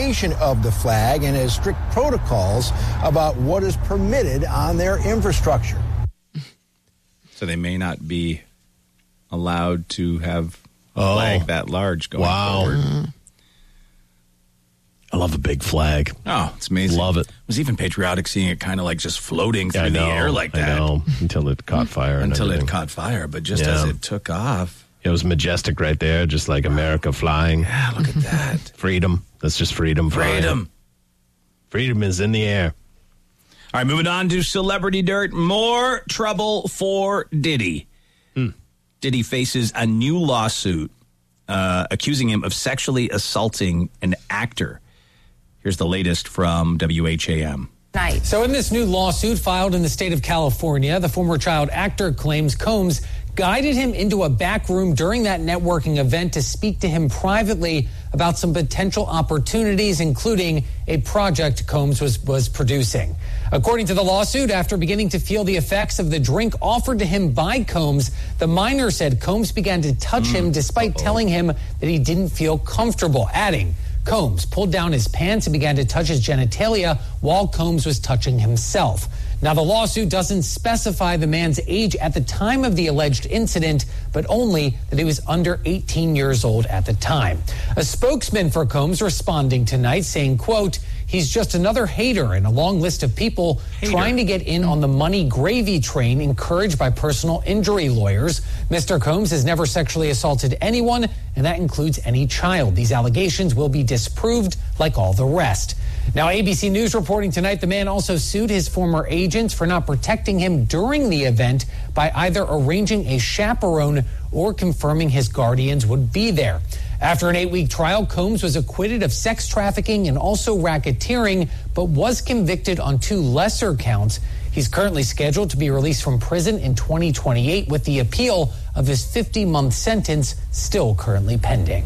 location of the flag and has strict protocols about what is permitted on their infrastructure. So they may not be allowed to have a flag that large going forward. I love a big flag. Oh, it's amazing. Love it. It was even patriotic seeing it kind of like just floating through the air like that. I know, until it caught fire. Until it caught fire, but just as it took off. It was majestic right there, just like America flying. Yeah, look at that. Freedom. That's just freedom flying. Freedom. Freedom is in the air. All right, moving on to Celebrity Dirt. More trouble for Diddy. Diddy faces a new lawsuit accusing him of sexually assaulting an actor. Here's the latest from WHAM. So in this new lawsuit filed in the state of California, the former child actor claims Combs guided him into a back room during that networking event to speak to him privately about some potential opportunities, including a project Combs was producing. According to the lawsuit, after beginning to feel the effects of the drink offered to him by Combs, the minor said Combs began to touch him despite telling him that he didn't feel comfortable, adding, Combs pulled down his pants and began to touch his genitalia while Combs was touching himself. Now, the lawsuit doesn't specify the man's age at the time of the alleged incident, but only that he was under 18 years old at the time. A spokesman for Combs responding tonight saying, quote, he's just another hater in a long list of people trying to get in on the money gravy train encouraged by personal injury lawyers. Mr. Combs has never sexually assaulted anyone, and that includes any child. These allegations will be disproved like all the rest. Now, ABC News reporting tonight, the man also sued his former agents for not protecting him during the event by either arranging a chaperone or confirming his guardians would be there. After an 8-week trial, Combs was acquitted of sex trafficking and also racketeering, but was convicted on 2 lesser counts. He's currently scheduled to be released from prison in 2028, with the appeal of his 50-month sentence still currently pending.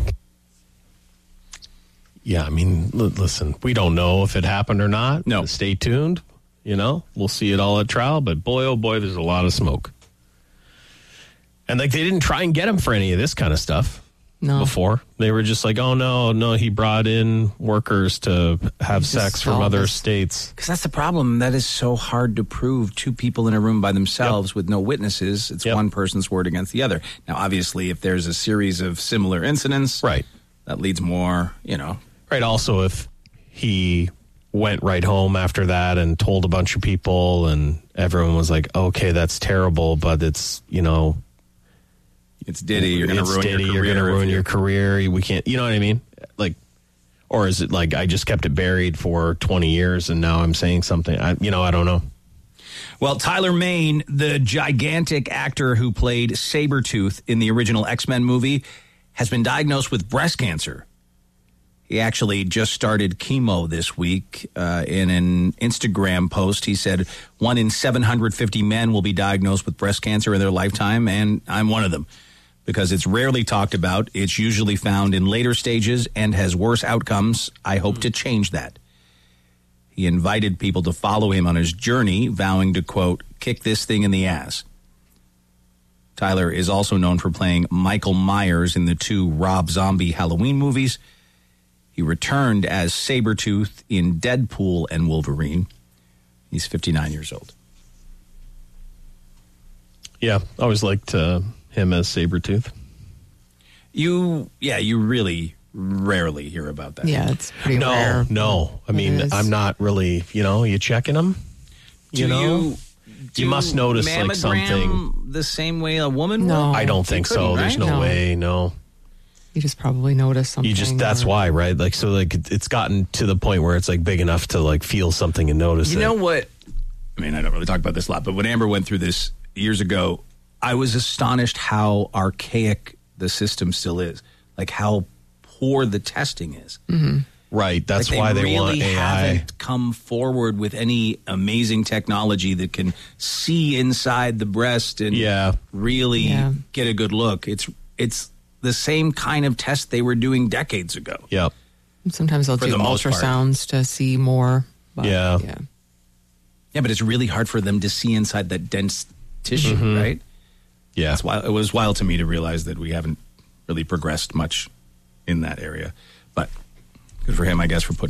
Yeah, I mean, listen, we don't know if it happened or not. No. Stay tuned. You know, we'll see it all at trial, but boy, oh boy, there's a lot of smoke. And like, they didn't try and get him for any of this kind of stuff before. They were just like, oh, no, he brought in workers to have sex from other states. Because that's the problem. That is so hard to prove. 2 people in a room by themselves with no witnesses. It's one person's word against the other. Now, obviously, if there's a series of similar incidents, right, that leads more, Right. Also, if he went right home after that and told a bunch of people and everyone was like, okay, that's terrible, but it's, it's Diddy. You're going to ruin Diddy, your career. You're going to ruin your career. We can't, you know what I mean? Like, or is it like I just kept it buried for 20 years and now I'm saying something? I don't know. Well, Tyler Mane, the gigantic actor who played Sabretooth in the original X-Men movie, has been diagnosed with breast cancer. He actually just started chemo this week. In an Instagram post, he said 1 in 750 men will be diagnosed with breast cancer in their lifetime, and I'm one of them. Because it's rarely talked about, it's usually found in later stages and has worse outcomes. I hope to change that. He invited people to follow him on his journey, vowing to, quote, kick this thing in the ass. Tyler is also known for playing Michael Myers in the 2 Rob Zombie Halloween movies. He returned as Sabretooth in Deadpool and Wolverine. He's 59 years old. Yeah, I always liked him as Sabretooth. You really rarely hear about that. Yeah, it's pretty rare. No. I mean, I'm not really, you checking them? You must notice like something. The same way a woman No. would? I don't think so. There's right? no way, no. You just probably notice something. That's why, right? Like, so like it's gotten to the point where it's like big enough to like feel something and notice it. You know what? I mean, I don't really talk about this a lot, but when Amber went through this years ago, I was astonished how archaic the system still is. Like how poor the testing is. Mm-hmm. Right. That's why they really want AI. Haven't come forward with any amazing technology that can see inside the breast and really get a good look. It's the same kind of test they were doing decades ago. Yep. Sometimes they'll do ultrasounds to see more. But Yeah, but it's really hard for them to see inside that dense tissue, right? Yeah. It was wild to me to realize that we haven't really progressed much in that area. But good for him, I guess, for putting